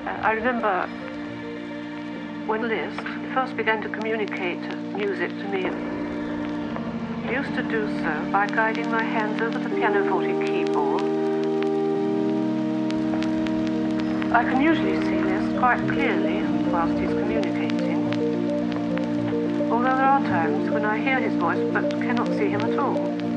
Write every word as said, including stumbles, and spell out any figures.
Uh, I remember when Liszt first began to communicate music to me, he used to do so by guiding my hands over the pianoforte keyboard. I can usually see Liszt quite clearly whilst he's communicating, although there are times when I hear his voice but cannot see him at all.